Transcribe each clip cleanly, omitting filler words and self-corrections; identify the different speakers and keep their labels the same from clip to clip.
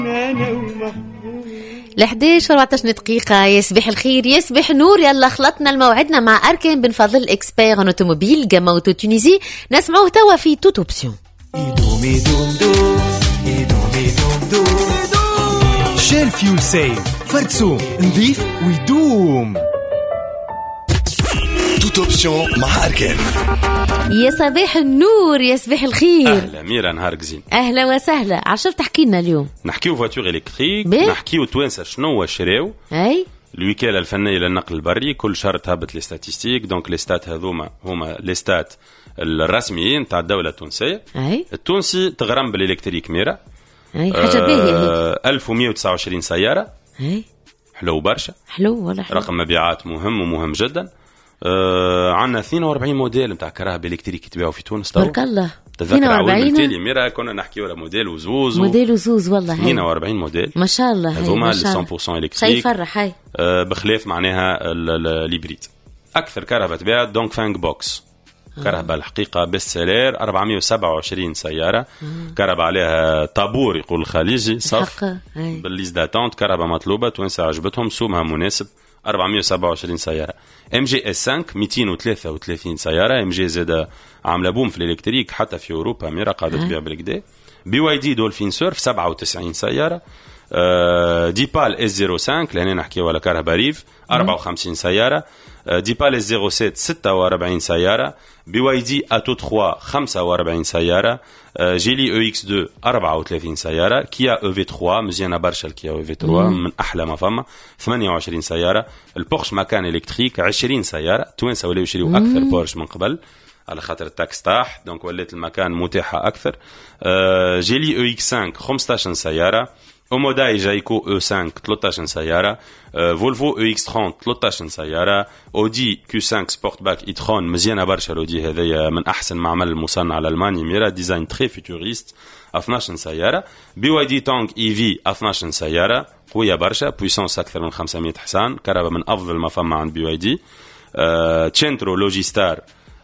Speaker 1: ل11 و14 دقيقة. يصبح الخير يصبح نور. يلا خلطنا الموعدنا مع أركان بن فضل إكسبير أوتوموبيل جاما أوتو تونيزي. نسمعوه توا في توت أوبسيون.
Speaker 2: شيل فيول سيف فرتسو نظيف ويدوم.
Speaker 3: توت اوبسيون مع أركان.
Speaker 1: يا صباح النور يصبح الخير.
Speaker 4: أهلا ميرا نهار قزين.
Speaker 1: أهلا وسهلا. عشان تحكي لنا اليوم
Speaker 4: نحكيو فواتور إلكتريك. نحكيو توانسة شنو شراو
Speaker 1: أي
Speaker 4: الوكالة الفنية للنقل البري. كل شهر تهبط لي ستاتيستيك. دونك لي ستات هذوما هما لي ستات الرسميين تاع الدولة التونسية.
Speaker 1: أي
Speaker 4: التونسي تغرم بالإلكتريك ميرا.
Speaker 1: أي حاجة باهية.
Speaker 4: 1129 سيارة.
Speaker 1: أي
Speaker 4: حلو برشا.
Speaker 1: حلو ولا حلو.
Speaker 4: رقم مبيعات مهم ومهم جدا. عندنا 42 موديل نتاع كراهب الكتريك يتباعوا في تونس.
Speaker 1: تبارك الله.
Speaker 4: تذكر اول تالي ميرا كنا نحكيو على موديل وزوز
Speaker 1: والله
Speaker 4: 42 موديل
Speaker 1: ما شاء الله.
Speaker 4: هذوما 100% الكتريك.
Speaker 1: شيء يفرح. هاي
Speaker 4: بخلاف معناها الهيبريد. اكثر كرهبه تباعت دونك فانك بوكس. كرهبه الحقيقه بيست سيلر 427 سياره. كرهبه عليها طابور يقول الخليجي صف بالليست داتونت. كرهبه مطلوبه توانسه عجبتهم سومها مناسب. 427 سياره. ام جي اس 5 233 سياره. ام جي زاد عامله بوم في الالكتريك حتى في اوروبا ميرا قاعده تبيع بالكدا. بي واي دي دولفين سيرف 97 سياره. ديبال اس 05 لهنا نحكيو على كهرباء ريف 54 سياره. ديبال اس 07 46 سياره. بي واي دي اتو 3 45 سياره. جيلي او اكس 2 34 سياره. كيا او في 3 مزيانه برشا. الكيا او في 3 من احلى ما فما 28 سياره. البورش مكان الكتريك 20 سياره. توانسه ولاو يشريوا اكثر بورش من قبل على خاطر التاكس طاح. دونك ولات المكان متاحه اكثر. جيلي او اكس 5 15 سياره. اوموداي جايكو او 5 13 سياره. فولفو او اكس 30 13 سياره. اودي كيو 5 سبورت باك ايترون مزيانه برشا. الاودي هذايا من احسن معمل مصنع الالماني ميرا. ديزاين تري فيتوريست 12 سياره. بي واي دي تونغ اي في 12 سياره قويه برشا. بويسونس اكثر من 500 حصان. كهرباء من افضل ما فما عند بي واي دي. تشنترو لوجيستار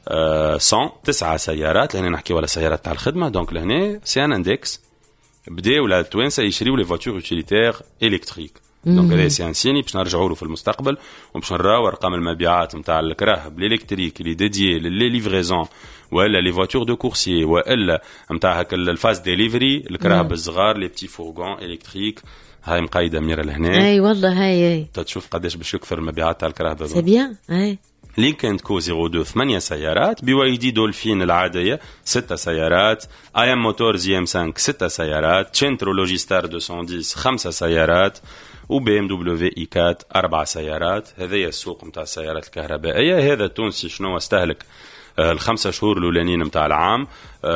Speaker 4: 100 9 سيارات. لهنا نحكيو على سيارات تاع الخدمه. دونك لهنا سي ان اندكس بداو لا توانسه يشريو لي فواتور يوتيليتير الكتريك. دونك هذا سي ان سيني باش نرجعوا له في المستقبل وباش نراو ارقام المبيعات نتاع الكراهب الالكتريك اللي ديديي لي ليفريزون ولا لي فواتور دو كورسي ولا نتاع هك الفاز ديليفري الكراهب الصغار لي بتي فورغون الكتريك. هاي مقايده ميرا لهنا.
Speaker 1: اي والله هاي
Speaker 4: تشوف قداش باش يكثر المبيعات تاع الكراهب هذا.
Speaker 1: سي بيان. اي
Speaker 4: لينكن كو 02 8 سيارات. بي واي دي دولفين العادية 6 سيارات. اي ام موتورز اي ام 5 6 سيارات. تشنترو لوجيستار 210 5 سيارات. وبي ام دبليو اي 4 4 سيارات. هذايا السوق نتاع السيارات الكهربائية. هذا التونسي شنو استهلك الخمسة شهور الأولانيين متاع العام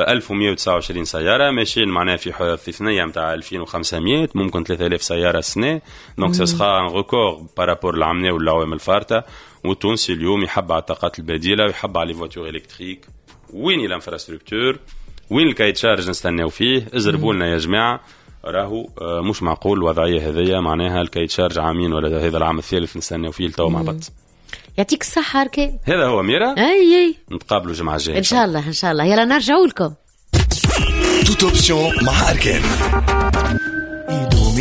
Speaker 4: 1129 سيارة. ماشيين معناها في ثنية متاع 2500 ممكن 3000 سيارة السنة. دونك سيسخا ان ريكور بارابور العام والعوام الفارطة. والتونسي اليوم يحب على الطاقات البديلة ويحب على لي فواتور إلكتريك. وين الانفراستركتور وين الكايت شارج نستناو فيه. ازربوا لنا يا جماعة. راهو مش معقول الوضعية هذية معناها الكايت شارج عامين ولا هذا العام الثالث نستناو فيه لتو مع بط.
Speaker 1: يعطيك الصحة أركان.
Speaker 4: هذا هو ميرا.
Speaker 1: أي
Speaker 4: نتقابلوا الجمعة الجاية
Speaker 1: إن شاء الله إن شاء الله. يلا نرجعوا لكم.
Speaker 3: توت اوبسيون مع أركان.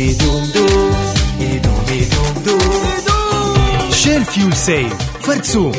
Speaker 2: شيل فيول سيف فرتسو